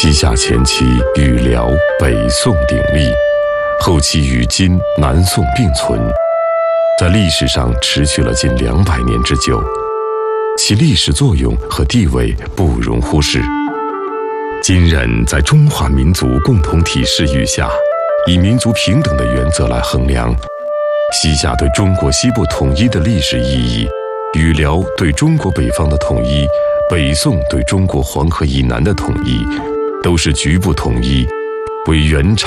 西夏前期与辽、北宋鼎立，后期与金、南宋并存，在历史上持续了近200年之久，其历史作用和地位不容忽视。今人在中华民族共同体视域下，以民族平等的原则来衡量西夏对中国西部统一的历史意义，与辽对中国北方的统一，北宋对中国黄河以南的统一，都是局部统一，为元朝